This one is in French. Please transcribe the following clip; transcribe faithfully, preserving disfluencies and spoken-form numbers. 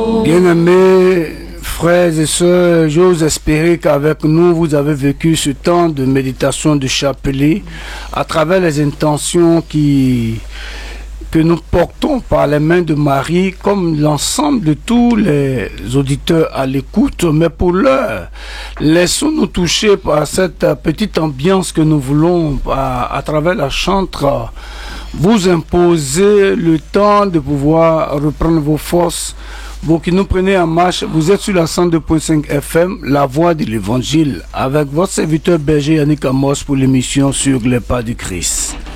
Bien-aimés frères et sœurs, j'ose espérer qu'avec nous, vous avez vécu ce temps de méditation de chapelet à travers les intentions qui, que nous portons par les mains de Marie, comme l'ensemble de tous les auditeurs à l'écoute. Mais pour l'heure, laissons-nous toucher par cette petite ambiance que nous voulons à, à travers la chantre. Vous imposer le temps de pouvoir reprendre vos forces. Vous qui nous prenez en marche, vous êtes sur la cent deux point cinq F M, la voix de l'évangile, avec votre serviteur berger Yannick Amos pour l'émission Sur les pas du Christ.